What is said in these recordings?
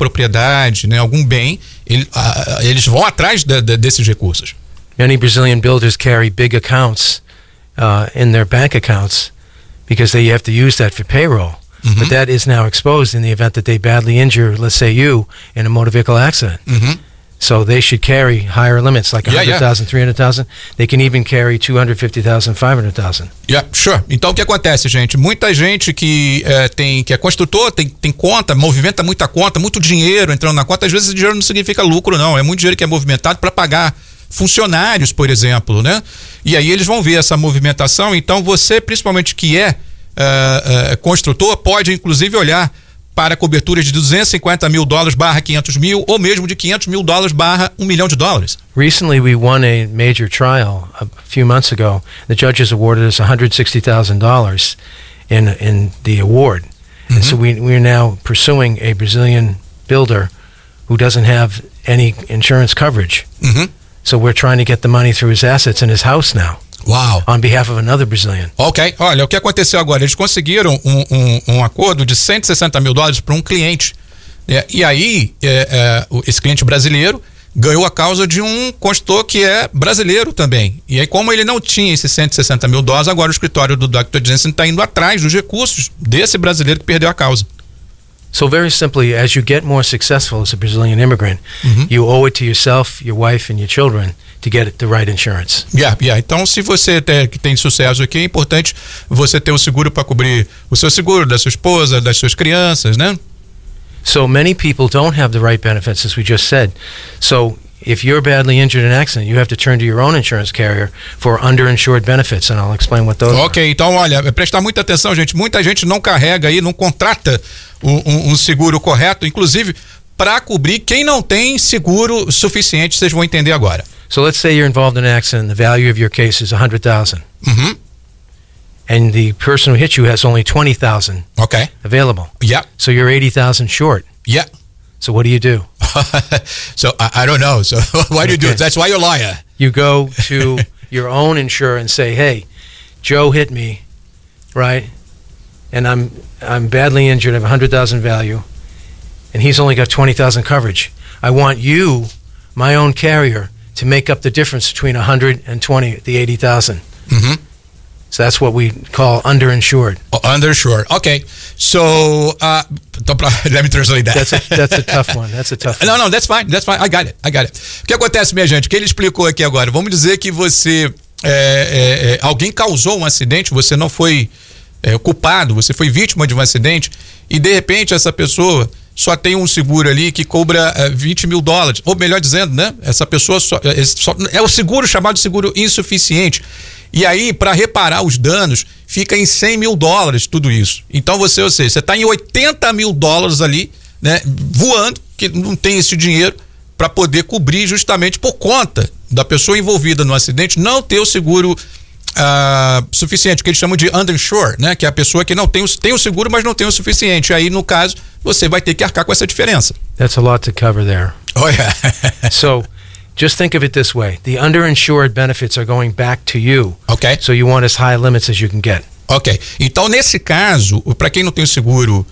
propriedade, né, algum bem, eles vão atrás desses recursos. Many Brazilian builders carry big accounts in their bank accounts because they have to use that for payroll. But that is now exposed in the event that they badly injure, let's say you, in a motor vehicle accident. So they should carry higher limits, like 100,000, 300,000. They can even carry 250,000, 500,000. Yeah, sure. Então o que acontece, gente? Muita gente que é construtor, tem conta, movimenta muita conta, muito dinheiro entrando na conta. Às vezes esse dinheiro não significa lucro, não. É muito dinheiro que é movimentado para pagar funcionários, por exemplo, né? E aí eles vão ver essa movimentação. Então você, principalmente que é construtor, pode inclusive olhar para coberturas de $250 mil barra 500 mil, ou mesmo de $500 mil barra $1 milhão. Recently we won a major trial a few months ago. The judges awarded us $160,000 in the award. And so we are now pursuing a Brazilian builder who doesn't have any insurance coverage. So we're trying to get the money through his assets in his house now. Wow. On behalf of another Brazilian. Ok, olha, o que aconteceu agora, eles conseguiram um acordo de $160 mil para um cliente, e aí esse cliente brasileiro ganhou a causa de um construtor que é brasileiro também, e aí como ele não tinha esses $160 mil, agora o escritório do Dr. Jensen está indo atrás dos recursos desse brasileiro que perdeu a causa. So very simply, as you get more successful as a Brazilian immigrant, you owe it to yourself, your wife and your children to get the right insurance. Yeah. Então, se você tem sucesso aqui, é importante você ter o seguro para cobrir o seu seguro, da sua esposa, das suas crianças, né? So many people don't have the right benefits, as we just said. So if you're badly injured in an accident, you have to turn to your own insurance carrier for underinsured benefits, and I'll explain what those are. Ok, então olha, prestar muita atenção, gente. Muita gente não carrega aí, não contrata um seguro correto, inclusive para cobrir quem não tem seguro suficiente. Vocês vão entender agora. So let's say you're involved in an accident and the value of your case is $100,000. And the person who hit you has only $20,000 available. Yeah. So you're $80,000 short. Yeah. So what do you do? So I don't know. So why do you do it? That's why you're a liar. You go to your own insurer and say, "Hey, Joe hit me, right? And I'm badly injured. I have $100,000 value, and he's only got $20,000 coverage. I want you, my own carrier, to make up the difference between 100 and 20, the 80,000. So that's what we call underinsured. Underinsured. Okay. So let me translate that. That's a tough one. That's a tough one. No, that's fine. That's fine. I got it. O que acontece, minha gente? O que ele explicou aqui agora? Vamos dizer que você alguém causou um acidente, você não foi culpado, você foi vítima de um acidente, e de repente essa pessoa só tem um seguro ali que cobra $20 mil, ou melhor dizendo, né? Essa pessoa é o seguro chamado de seguro insuficiente. E aí, para reparar os danos, fica em $100 mil tudo isso. Então você está em $80 mil ali, né? Voando, que não tem esse dinheiro para poder cobrir, justamente por conta da pessoa envolvida no acidente não ter o seguro suficiente, que eles chamam de underinsured, né? Que é a pessoa que não tem o seguro, mas não tem o suficiente. Aí, no caso, você vai ter que arcar com essa diferença. That's a lot to cover there. Oh, yeah. So, just think of it this way. The underinsured benefits are going back to you. Okay. So you want as high limits as you can get. Ok. Então, nesse caso, para quem não tem o seguro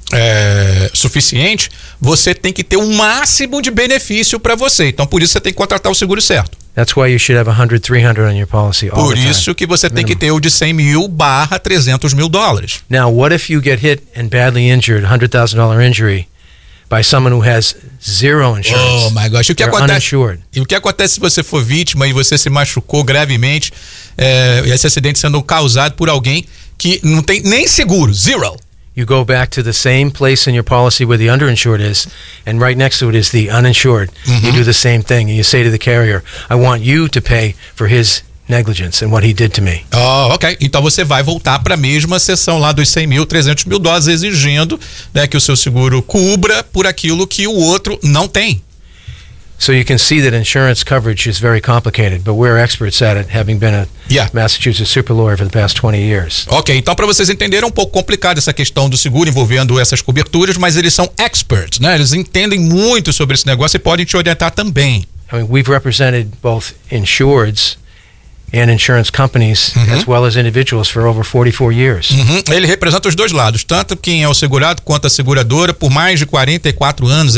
suficiente, você tem que ter o máximo de benefício para você. Então, por isso você tem que contratar o seguro certo. That's why you should have 100, 300 on your policy all Por the time. isso que você tem que ter o de $100 mil barra $300 mil. Now, what if you get hit and badly injured, $100,000 injury, by someone who has zero insurance? Oh my gosh. E o que acontece se você for vítima e você se machucou gravemente, esse acidente sendo causado por alguém que não tem nem seguro, zero? You go back to the same place in your policy where the underinsured is, and right next to it is the uninsured. You do the same thing, and you say to the carrier, I want you to pay for his negligence and what he did to me. Oh, ok. Então você vai voltar para a mesma seção lá dos $100 mil, $300 mil, exigindo, né, que o seu seguro cubra por aquilo que o outro não tem. So you can see that insurance coverage is very complicated, but we're experts at it, having been a Massachusetts super lawyer for the past 20 years. Ok, então para vocês entenderem, é um pouco complicado essa questão do seguro envolvendo essas coberturas, mas eles são experts, né? Eles entendem muito sobre esse negócio e podem te orientar também. I mean, we've represented both insureds and insurance companies, as well as individuals, for over 44 years. Ele representa os dois lados, tanto quem é o segurado quanto a seguradora, por mais de 44 anos.